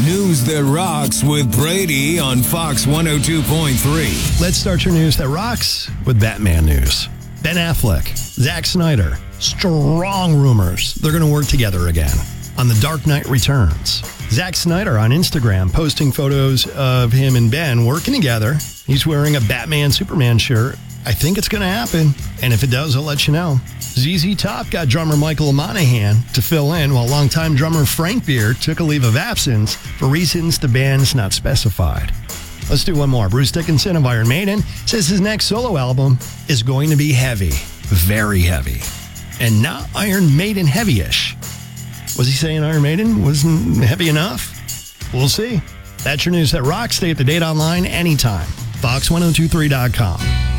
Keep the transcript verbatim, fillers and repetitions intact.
News that rocks with Brady on Fox one oh two point three. Let's start your news that rocks with Batman news. Ben Affleck, Zack Snyder, strong rumors they're going to work together again on The Dark Knight Returns. Zack Snyder on Instagram posting photos of him and Ben working together. He's wearing a Batman Superman shirt. I think it's going to happen, and if it does, I'll let you know. Z Z Top got drummer Michael Monaghan to fill in, while longtime drummer Frank Beard took a leave of absence for reasons the band's not specified. Let's do one more. Bruce Dickinson of Iron Maiden says his next solo album is going to be heavy, very heavy, and not Iron Maiden heavy-ish. Was he saying Iron Maiden wasn't heavy enough? We'll see. That's your news that rocks. Stay up to date online anytime. Fox ten twenty-three dot com.